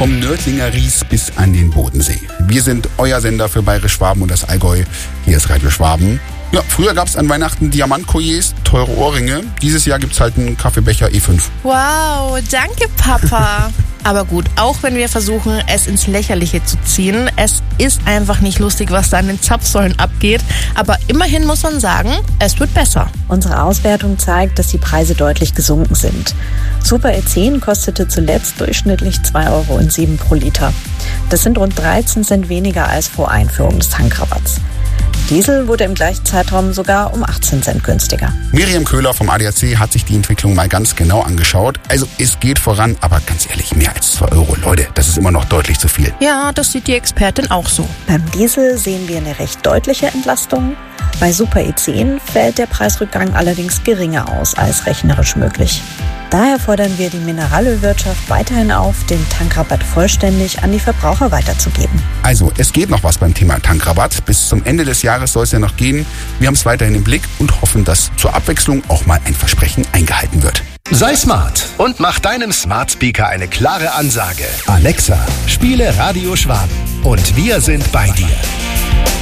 vom Nördlinger Ries bis an den Bodensee. Wir sind euer Sender für Bayerisch Schwaben und das Allgäu. Hier ist Radio Schwaben. Ja, früher gab es an Weihnachten Diamantkolliers, teure Ohrringe. Dieses Jahr gibt's halt einen Kaffeebecher E5. Wow, danke Papa. Aber gut, auch wenn wir versuchen, es ins Lächerliche zu ziehen, es ist einfach nicht lustig, was da an den Zapfsäulen abgeht. Aber immerhin muss man sagen, es wird besser. Unsere Auswertung zeigt, dass die Preise deutlich gesunken sind. Super E10 kostete zuletzt durchschnittlich 2,07 € pro Liter. Das sind rund 13 Cent weniger als vor Einführung des Tankrabatts. Diesel wurde im gleichen Zeitraum sogar um 18 Cent günstiger. Miriam Köhler vom ADAC hat sich die Entwicklung mal ganz genau angeschaut. Also es geht voran, aber ganz ehrlich, mehr als 2 €. Leute, das ist immer noch deutlich zu viel. Ja, das sieht die Expertin auch so. Beim Diesel sehen wir eine recht deutliche Entlastung. Bei Super E10 fällt der Preisrückgang allerdings geringer aus als rechnerisch möglich. Daher fordern wir die Mineralölwirtschaft weiterhin auf, den Tankrabatt vollständig an die Verbraucher weiterzugeben. Also, es geht noch was beim Thema Tankrabatt. Bis zum Ende des Jahres soll es ja noch gehen. Wir haben es weiterhin im Blick und hoffen, dass zur Abwechslung auch mal ein Versprechen eingehalten wird. Sei smart und mach deinem Smart Speaker eine klare Ansage. Alexa, spiele Radio Schwaben und wir sind bei dir.